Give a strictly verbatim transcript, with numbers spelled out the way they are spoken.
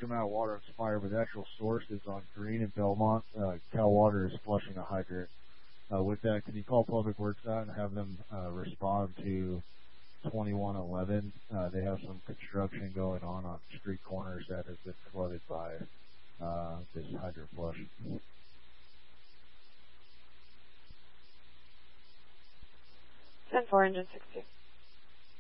amount of water on Spire, but the actual source is on Green and Belmont. Uh, Cal Water is flushing a hydrant. Uh, with that, can you call Public Works out and have them uh, respond to twenty-one eleven? Uh, they have some construction going on on street corners that has been flooded by uh, this hydrant flush. ten four, engine sixty.